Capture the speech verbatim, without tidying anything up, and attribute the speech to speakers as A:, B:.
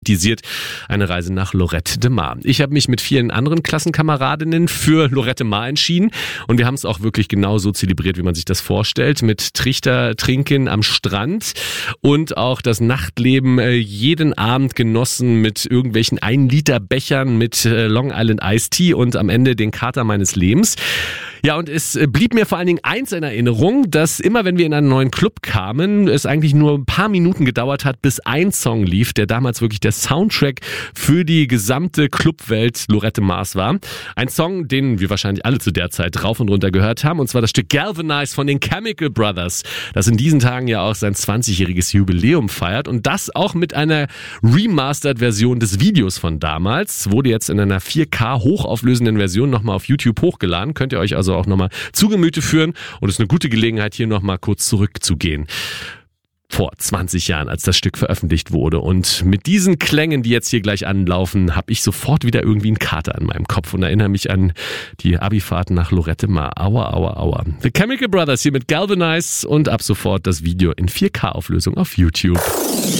A: eine Reise nach Lorette de Mar. Ich habe mich mit vielen anderen Klassenkameradinnen für Lorette Mar entschieden und wir haben es auch wirklich genauso zelebriert, wie man sich das vorstellt, mit Trichter trinken am Strand und auch das Nachtleben äh, jeden Abend genossen mit irgendwelchen ein Liter Bechern mit äh, Long Island Iced Tea und am Ende den Kater meines Lebens. Ja, und es blieb mir vor allen Dingen eins in Erinnerung, dass immer, wenn wir in einen neuen Club kamen, es eigentlich nur ein paar Minuten gedauert hat, bis ein Song lief, der damals wirklich der Soundtrack für die gesamte Clubwelt Lorette Mars war. Ein Song, den wir wahrscheinlich alle zu der Zeit rauf und runter gehört haben, und zwar das Stück Galvanize von den Chemical Brothers, das in diesen Tagen ja auch sein zwanzigjähriges Jubiläum feiert und das auch mit einer Remastered-Version des Videos von damals. Wurde jetzt in einer vier K hochauflösenden Version nochmal auf YouTube hochgeladen. Könnt ihr euch also auch nochmal zu Gemüte führen und es ist eine gute Gelegenheit, hier nochmal kurz zurückzugehen. Vor zwanzig Jahren, als das Stück veröffentlicht wurde. Und mit diesen Klängen, die jetzt hier gleich anlaufen, habe ich sofort wieder irgendwie einen Kater an meinem Kopf und erinnere mich an die Abifahrt nach Lorette Mar. Aua, aua, aua. The Chemical Brothers hier mit Galvanize und ab sofort das Video in vier K Auflösung auf YouTube.